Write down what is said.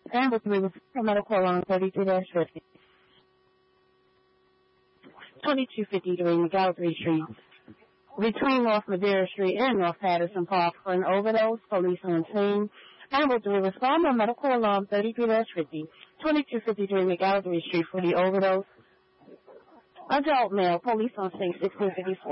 Amber 3 was medical along 33-50. 2253 McGallagher Street. Between North Madeira Street and North Patterson Park for an overdose. Police on scene. Amber 3 respond on medical alarm 33-50. 2253 McGallagher Street for the overdose. Adult male. Police on scene 1654.